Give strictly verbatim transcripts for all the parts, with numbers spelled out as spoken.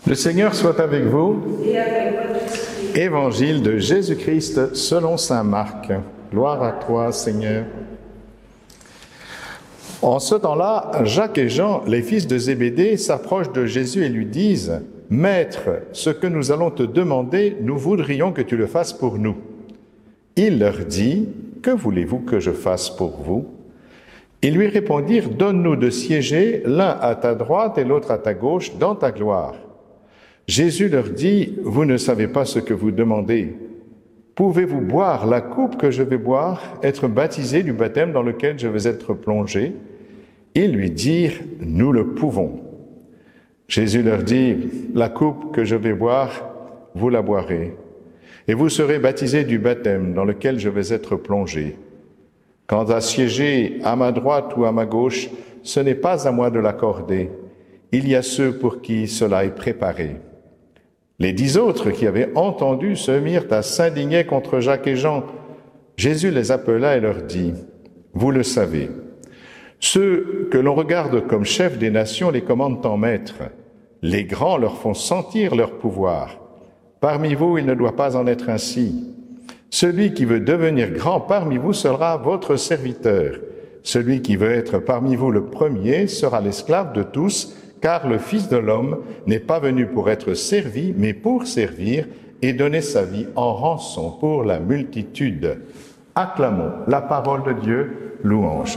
Le Seigneur soit avec vous. Et avec votre esprit. Évangile de Jésus-Christ selon saint Marc. Gloire à toi, Seigneur. En ce temps-là, Jacques et Jean, les fils de Zébédée, s'approchent de Jésus et lui disent « Maître, ce que nous allons te demander, nous voudrions que tu le fasses pour nous. » Il leur dit « Que voulez-vous que je fasse pour vous ?» Ils lui répondirent « Donne-nous de siéger, l'un à ta droite et l'autre à ta gauche, dans ta gloire. » Jésus leur dit « Vous ne savez pas ce que vous demandez. Pouvez-vous boire la coupe que je vais boire, être baptisé du baptême dans lequel je vais être plongé ?» Ils lui dirent « Nous le pouvons. » Jésus leur dit « La coupe que je vais boire, vous la boirez, et vous serez baptisés du baptême dans lequel je vais être plongé. Quant à siéger à ma droite ou à ma gauche, ce n'est pas à moi de l'accorder. Il y a ceux pour qui cela est préparé. » Les dix autres qui avaient entendu se mirent à s'indigner contre Jacques et Jean. Jésus les appela et leur dit « Vous le savez, ceux que l'on regarde comme chefs des nations les commandent en maître. Les grands leur font sentir leur pouvoir. Parmi vous, il ne doit pas en être ainsi. Celui qui veut devenir grand parmi vous sera votre serviteur. Celui qui veut être parmi vous le premier sera l'esclave de tous, car le Fils de l'homme n'est pas venu pour être servi, mais pour servir et donner sa vie en rançon pour la multitude. » Acclamons la parole de Dieu, louange.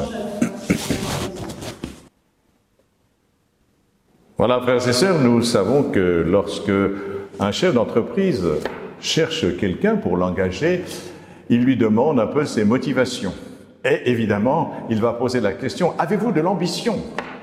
Voilà, frères et sœurs, nous savons que lorsque un chef d'entreprise cherche quelqu'un pour l'engager, il lui demande un peu ses motivations. Et évidemment, il va poser la question « Avez-vous de l'ambition ?»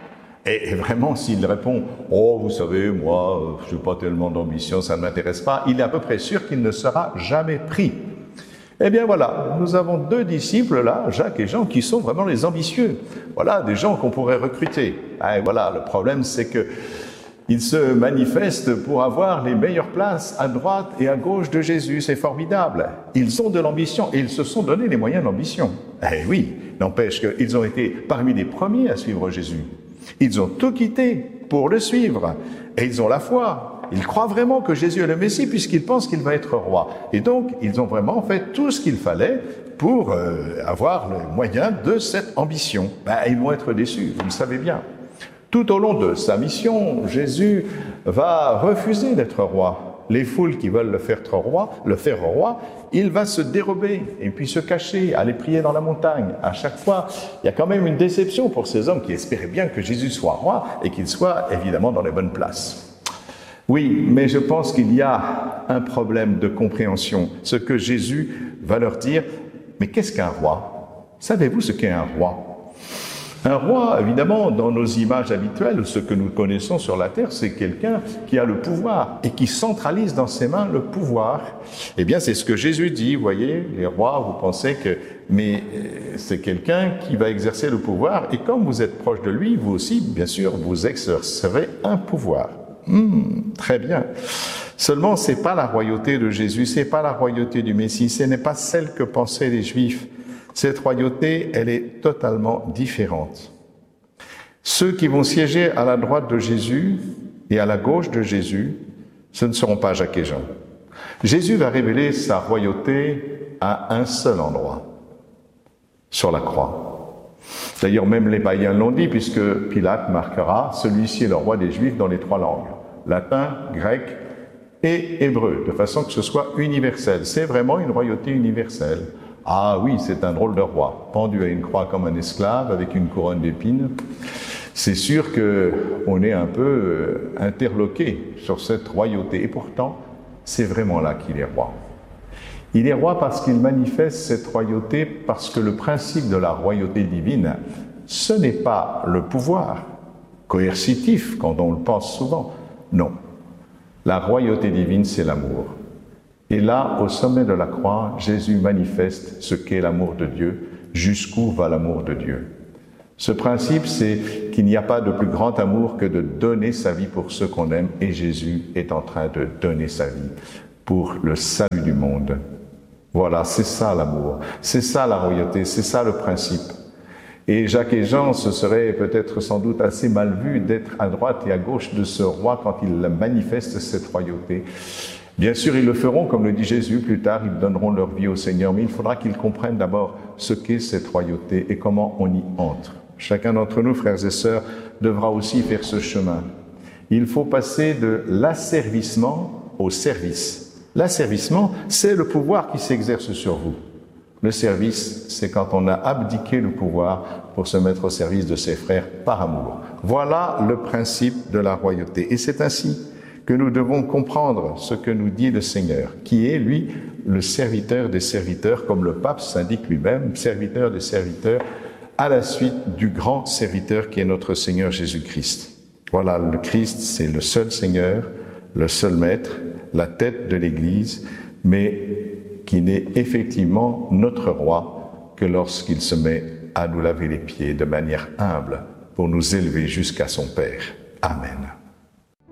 Et vraiment, s'il répond « Oh, vous savez, moi, je n'ai pas tellement d'ambition, ça ne m'intéresse pas », il est à peu près sûr qu'il ne sera jamais pris. Eh bien voilà, nous avons deux disciples là, Jacques et Jean, qui sont vraiment les ambitieux. Voilà, des gens qu'on pourrait recruter. Et voilà, le problème, c'est que ils se manifestent pour avoir les meilleures places à droite et à gauche de Jésus. C'est formidable. Ils ont de l'ambition et ils se sont donné les moyens d'ambition. Eh oui, n'empêche qu'ils ont été parmi les premiers à suivre Jésus. Ils ont tout quitté pour le suivre. Et ils ont la foi. Ils croient vraiment que Jésus est le Messie puisqu'ils pensent qu'il va être roi. Et donc, ils ont vraiment fait tout ce qu'il fallait pour euh, avoir le moyen de cette ambition. Ben, ils vont être déçus, vous le savez bien. Tout au long de sa mission, Jésus va refuser d'être roi. Les foules qui veulent le faire roi, le faire roi, il va se dérober et puis se cacher, aller prier dans la montagne. À chaque fois, il y a quand même une déception pour ces hommes qui espéraient bien que Jésus soit roi et qu'il soit évidemment dans les bonnes places. Oui, mais je pense qu'il y a un problème de compréhension. Ce que Jésus va leur dire, mais qu'est-ce qu'un roi? Savez-vous ce qu'est un roi? Un roi, évidemment, dans nos images habituelles, ce que nous connaissons sur la terre, c'est quelqu'un qui a le pouvoir et qui centralise dans ses mains le pouvoir. Eh bien, c'est ce que Jésus dit, vous voyez, les rois, vous pensez que, mais c'est quelqu'un qui va exercer le pouvoir et comme vous êtes proche de lui, vous aussi, bien sûr, vous exercerez un pouvoir. Hum, très bien. Seulement, c'est pas la royauté de Jésus, c'est pas la royauté du Messie, ce n'est pas celle que pensaient les Juifs. Cette royauté, elle est totalement différente. Ceux qui vont siéger à la droite de Jésus et à la gauche de Jésus, ce ne seront pas Jacques et Jean. Jésus va révéler sa royauté à un seul endroit, sur la croix. D'ailleurs, même les païens l'ont dit, puisque Pilate marquera « Celui-ci est le roi des Juifs » dans les trois langues, latin, grec et hébreu, de façon que ce soit universel. C'est vraiment une royauté universelle. Ah oui, c'est un drôle de roi, pendu à une croix comme un esclave, avec une couronne d'épines. C'est sûr qu'on est un peu interloqué sur cette royauté. Et pourtant, c'est vraiment là qu'il est roi. Il est roi parce qu'il manifeste cette royauté, parce que le principe de la royauté divine, ce n'est pas le pouvoir coercitif, quand on le pense souvent. Non. La royauté divine, c'est l'amour. Et là, au sommet de la croix, Jésus manifeste ce qu'est l'amour de Dieu, jusqu'où va l'amour de Dieu. Ce principe, c'est qu'il n'y a pas de plus grand amour que de donner sa vie pour ceux qu'on aime, et Jésus est en train de donner sa vie pour le salut du monde. Voilà, c'est ça l'amour, c'est ça la royauté, c'est ça le principe. Et Jacques et Jean, ce serait peut-être sans doute assez mal vu d'être à droite et à gauche de ce roi quand il manifeste cette royauté. Bien sûr, ils le feront, comme le dit Jésus plus tard, ils donneront leur vie au Seigneur, mais il faudra qu'ils comprennent d'abord ce qu'est cette royauté et comment on y entre. Chacun d'entre nous, frères et sœurs, devra aussi faire ce chemin. Il faut passer de l'asservissement au service. L'asservissement, c'est le pouvoir qui s'exerce sur vous. Le service, c'est quand on a abdiqué le pouvoir pour se mettre au service de ses frères par amour. Voilà le principe de la royauté. Et c'est ainsi que nous devons comprendre ce que nous dit le Seigneur, qui est, lui, le serviteur des serviteurs, comme le pape s'indique lui-même, serviteur des serviteurs, à la suite du grand serviteur qui est notre Seigneur Jésus-Christ. Voilà, le Christ, c'est le seul Seigneur, le seul Maître, la tête de l'Église, mais qui n'est effectivement notre roi que lorsqu'il se met à nous laver les pieds de manière humble pour nous élever jusqu'à son Père. Amen.